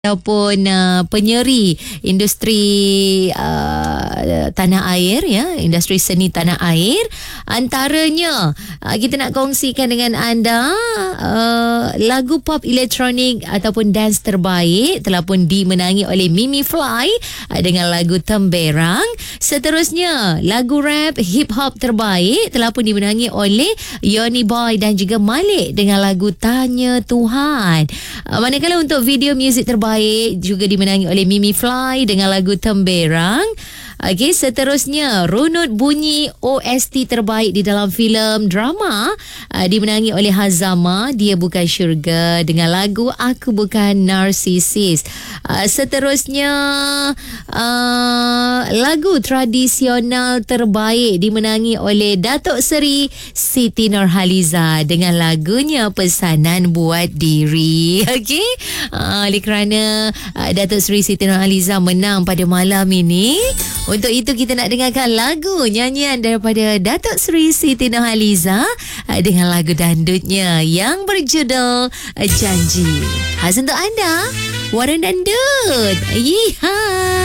ataupun penyeri industri tanah air, ya, industri seni tanah air. Antaranya kita nak kongsikan dengan anda lagu pop elektronik ataupun dance terbaik telah pun dimenangi oleh Mimi Fly dengan lagu Temberang. Seterusnya, lagu rap hip hop terbaik telah pun dimenangi oleh Yoni Boy dan juga Malik dengan lagu Tanya Tuhan. Manakala untuk video muzik terbaik juga dimenangi oleh Mimi Fly dengan lagu Temberang. Okey, seterusnya runut bunyi OST terbaik di dalam filem drama dimenangi oleh Hazama, Dia Bukan Syurga dengan lagu Aku Bukan Narsisis. Seterusnya lagu tradisional terbaik dimenangi oleh Datuk Seri Siti Nurhaliza dengan lagunya Pesanan Buat Diri. Okey, oleh kerana Datuk Seri Siti Nurhaliza menang pada malam ini, untuk itu kita nak dengarkan lagu nyanyian daripada Datuk Seri Siti Nurhaliza dengan lagu dandutnya yang berjudul Janji. Khas untuk anda, Warung Dandut. Yeeha.